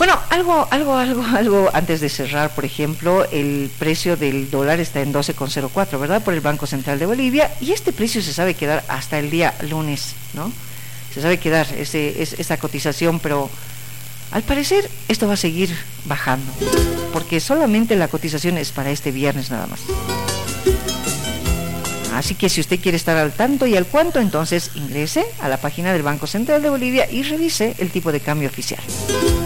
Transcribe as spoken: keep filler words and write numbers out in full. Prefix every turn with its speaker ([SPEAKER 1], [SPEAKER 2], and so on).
[SPEAKER 1] Bueno, algo, algo, algo, algo antes de cerrar, por ejemplo, el precio del dólar está en doce con cero cuatro, ¿verdad? Por el Banco Central de Bolivia, y este precio se sabe quedar hasta el día lunes, ¿no? Se sabe quedar ese, es, esa cotización, pero al parecer esto va a seguir bajando, porque solamente la cotización es para este viernes nada más. Así que si usted quiere estar al tanto y al cuanto, entonces ingrese a la página del Banco Central de Bolivia y revise el tipo de cambio oficial.